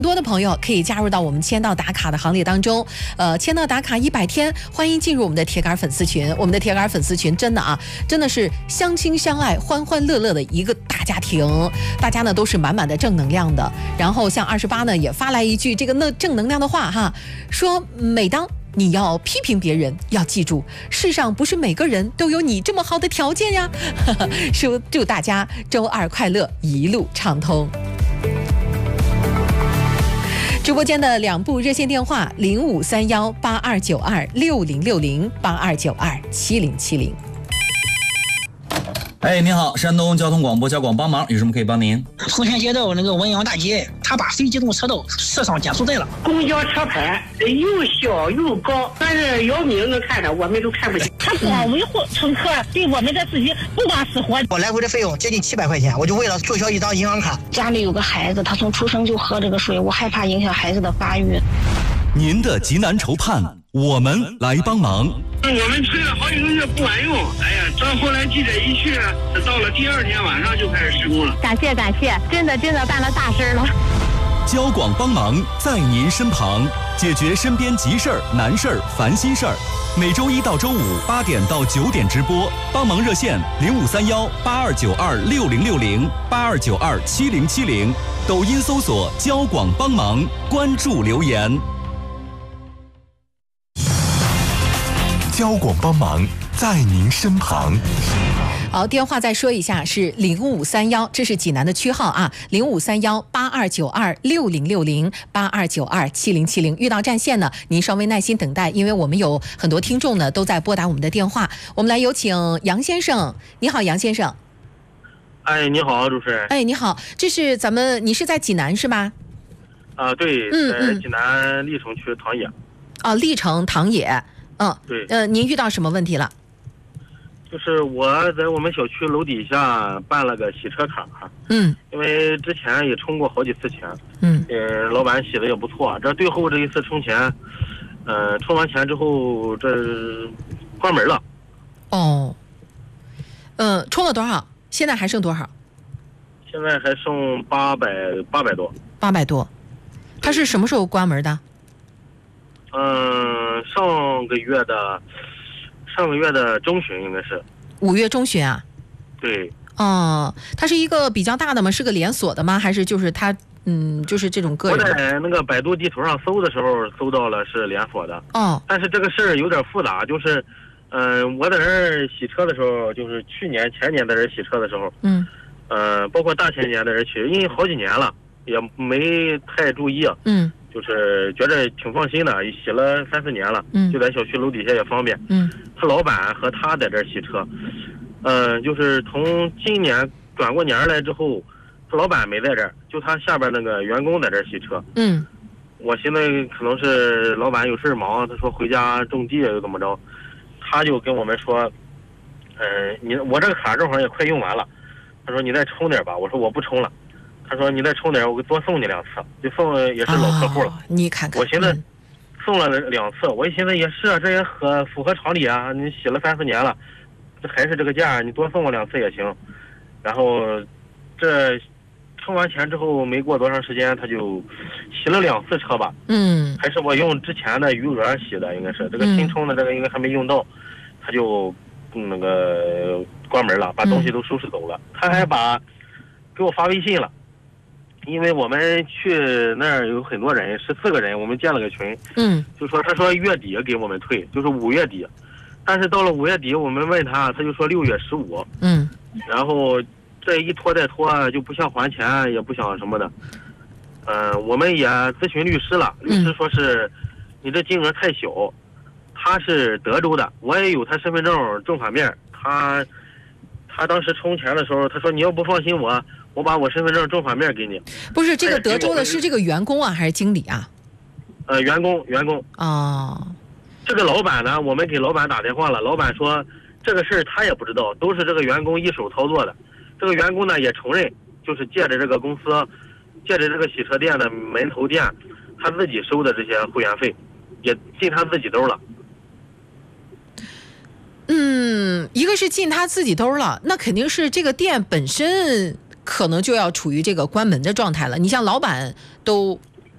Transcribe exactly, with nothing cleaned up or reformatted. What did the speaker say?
多的朋友可以加入到我们签到打卡的行列当中，呃，签到打卡一百天，欢迎进入我们的铁杆粉丝群。我们的铁杆粉丝群真的啊，真的是相亲相爱、欢欢乐乐的一个大家庭，大家呢都是满满的正能量的。然后像二十八呢也发来一句这个那正能量的话哈，说每当你要批评别人，要记住，世上不是每个人都有你这么好的条件呀。祝祝大家周二快乐，一路畅通。直播间的两部热线电话：零五三幺八二九二六零六零八二九二七零七零。 哎，您好，山东交通广播交广帮忙，有什么可以帮您？ 丰田街道那个文阳大街，他把非机动车道设上减速带了。 公交车牌又小又高，但是姚明能看的，我们都看不见。 他光维护乘客对我们的司机不管死活。 我来回的费用接近七百块钱，我就为了注销一张银行卡。 家里有个孩子，他从出生就喝这个水，我害怕影响孩子的发育。 您的急难愁盼，我们来帮忙。 我们催了好几个月不管用，哎呀，到后来记者一去，到了第二天晚上就开始施工了。 感谢感谢，真的真的办了大事了。 交广帮忙在您身旁，解决身边急事儿、难事儿、烦心事儿。每周一到周五八点到九点直播，帮忙热线零五三幺八二九二六零六零八二九二七零七零，抖音搜索交广帮忙，关注留言。 交广帮忙在您身旁。 好，电话再说一下是零五三幺，这是济南的区号啊，零五三幺八二九二六零六零八二九二七零七零。遇到占线呢，您稍微耐心等待，因为我们有很多听众呢都在拨打我们的电话。我们来有请杨先生。你好，杨先生。 哎，你好，主持人。 哎，你好，这是咱们，你是在济南是吗？ 啊，对， 嗯在济南历城区唐冶。 哦，历城唐冶。嗯， 对。 呃，您遇到什么问题了？ 就是我在我们小区楼底下办了个洗车卡， 嗯， 因为之前也充过好几次钱， 嗯， 呃，老板洗的也不错。这最后这一次充钱，呃，充完钱之后这关门了。 哦，嗯，充了多少？现在还剩多少？ 现在还剩八百八百多。 八百多，他是什么时候关门的？ 嗯，上个月的。上个月的中旬应该是五月中旬啊。 对。 哦，它是一个比较大的吗？是个连锁的吗？还是就是它嗯，就是这种个人的？ 我在那个百度地图上搜的时候搜到了是连锁的。 哦。 但是这个事儿有点复杂，就是嗯、呃，我在这儿洗车的时候，就是去年前年在这儿洗车的时候， 嗯， 呃，包括大前年在这儿洗，因为好几年了也没太注意。 嗯。 就是觉得挺放心的，洗了三四年了， 嗯， 就在小区楼底下也方便， 嗯， 他老板和他在这儿洗车，嗯、呃，就是从今年转过年来之后，他老板没在这儿，就他下边那个员工在这儿洗车， 嗯， 我现在可能是老板有事忙，他说回家种地又怎么着，他就跟我们说，嗯、呃，你我这个卡正好也快用完了，他说你再充点吧，我说我不充了。他说你再充点，我多送你两次，就送也是老客户了。 哦、你看看， 我现在送了两次，我现在也是啊，这也合符合常理啊。你洗了三四年了，这还是这个价，你多送我两次也行。然后这充完钱之后没过多长时间，他就洗了两次车吧。 嗯， 还是我用之前的余额洗的，应该是这个新充的这个应该还没用到，他就那个关门了，把东西都收拾走了。他还把给我发微信了。因为我们去那儿有很多人，十四个人，我们建了个群， 嗯， 就说他说月底给我们退，就是五月底，但是到了五月底，我们问他，他就说六月十五， 嗯， 然后这一拖再拖，就不想还钱，也不想什么的，嗯、呃，我们也咨询律师了，律师说是你这金额太小，他是德州的，我也有他身份证正反面，他他当时充钱的时候，他说你要不放心我。我把我身份证正反面给你。 不是这个德州的是这个员工啊，还是经理啊？ 呃，员工，员工。 哦。 这个老板呢，我们给老板打电话了，老板说这个事儿他也不知道，都是这个员工一手操作的。这个员工呢也承认，就是借着这个公司，借着这个洗车店的门头店，他自己收的这些会员费，也进他自己兜了。 嗯，一个是进他自己兜了，那肯定是这个店本身可能就要处于这个关门的状态了。你像老板都